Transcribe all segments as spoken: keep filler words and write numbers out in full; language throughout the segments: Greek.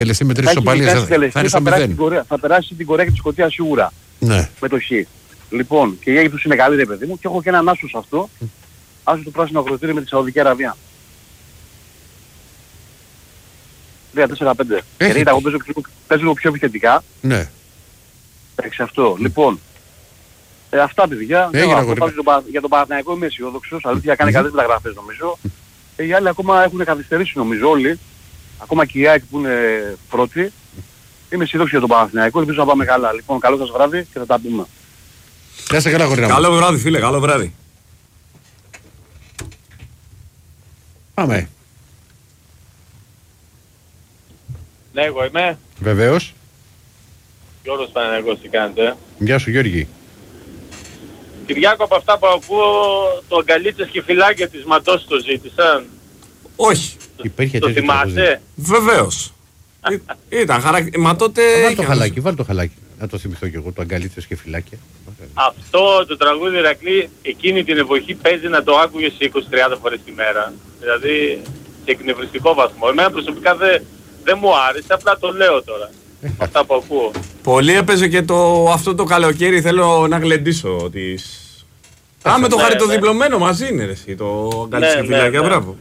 Τελεστή με τρεις ισοπαλίες θα είναι στο μηδέν. Θα περάσει την Κορέα και τη Σκωτία σίγουρα. Ναι. Με το Χ. Λοιπόν, και η Αίγυπτος είναι καλή ρε παιδί μου και έχω και έναν άσο σε αυτό. Άσο του πράσινου ακροτήρι με τη Σαουδική Αραβία. τρία τέσσερα πέντε. Γιατί εγώ παίζω, παίζω λίγο πιο επιθετικά. Ναι. Παίξει αυτό. Mm. Λοιπόν, ε, αυτά παιδιά. Έγινε, αυτό, το, για τον Παναθηναϊκό είμαι αισιόδοξος. Αλήθεια κάνει καλές μεταγραφές νομίζω. Ε, οι άλλοι ακόμα έχουν καθυστερήσει νομίζω όλοι. Ακόμα και οι ΑΕΚ που είναι πρώτοι. Είμαι αισιόδοξος για τον Παναθηναϊκό. Ελπίζω να πάμε καλά. Λοιπόν, καλό σας βράδυ και θα τα πούμε. Γεια σας, καλά γορίνα μου. Καλό βράδυ φίλε, καλό βράδυ. Πάμε. Ναι, εγώ είμαι. Βεβαίως. Γιώργος Παναθηναϊκός, τι κάνετε? Γεια σου Γιώργη. Κυριάκο, από αυτά που ακούω, το αγκαλίτσες και φυλάκια της Ματός το ζήτησαν. Όχι. Υπήρχε το θυμάσαι? Βεβαίως. Ήταν χαρακτηριστικό. Μα τότε... Βάλ το χαλάκι, βάλ το χαλάκι. Να το θυμηθώ κι εγώ, το αγκαλίτσες και φυλάκια. Αυτό το τραγούδι Ηρακλή εκείνη την εποχή παίζει να το άκουγες είκοσι με τριάντα φορές τη μέρα. Δηλαδή σε εκνευριστικό βαθμό. Εμένα προσωπικά δεν δε μου άρεσε, απλά το λέω τώρα. Αυτά που ακούω. Πολύ έπαιζε και το, αυτό το καλοκαίρι θέλω να γλεντήσω τις... Α, με το ναι, χαριτοδιπλωμένο ναι. μαζί είναι ρε εσύ, το αγκαλίτσες ναι, και φυλάκια, ναι, ναι. μπράβο.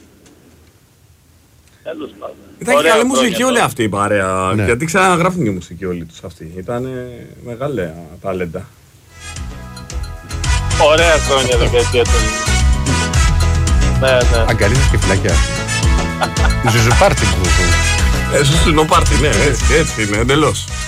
Τέλος πάντων. Ήταν και καλή μουσική όλη αυτή η παρέα, ναι. Γιατί ξαναγράφουν και μουσική όλοι τους αυτοί. Ήταν μεγάλα τάλεντα. Ωραία χρόνια δεκαετία των... Ναι, ναι. Αγκαλίτσες και φυλάκια. Ζουζουπάρτι που το Ε, ζουζουπάρτι, ναι, έτσι, έτσι είναι, εντελώς.